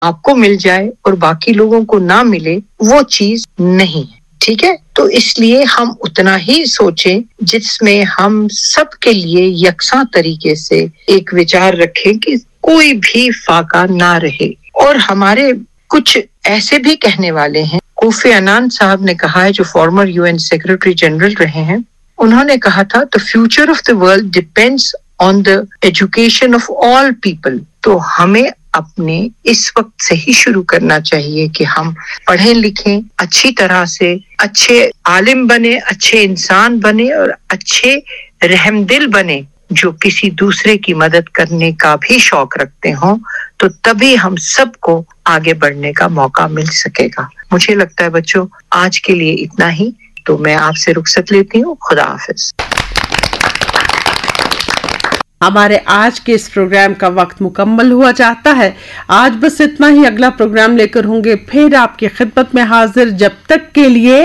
आपको मिल जाए और बाकी लोगों को ना मिले, वो चीज नहीं है, ठीक है? तो इसलिए हम उतना ही सोचें जिसमें हम सबके लिए यकसा तरीके से एक विचार रखें कि कोई भी फाका ना रहे। और हमारे कुछ ऐसे भी कहने वाले हैं, कोफी अनान साहब ने कहा है, जो फॉर्मर यूएन सेक्रेटरी जनरल रहे हैं, उन्होंने कहा था the future of the world depends on the education of all people. तो हमें अपने इस वक्त से ही शुरू करना चाहिए कि हम पढ़ें लिखें, अच्छी तरह से अच्छे आलिम बने, अच्छे इंसान बने और अच्छे रहमदिल बने, जो किसी दूसरे की मदद करने का भी शौक रखते हों। तो तभी हम सबको आगे बढ़ने का मौका मिल सकेगा। मुझे लगता है बच्चों, आज के लिए इतना ही। तो मैं आपसे रुखसत लेती हूँ। खुदा हाफिज। हमारे आज के इस प्रोग्राम का वक्त मुकम्मल हुआ चाहता है। आज बस इतना ही। अगला प्रोग्राम लेकर होंगे फिर आपकी खिदमत में हाजिर। जब तक के लिए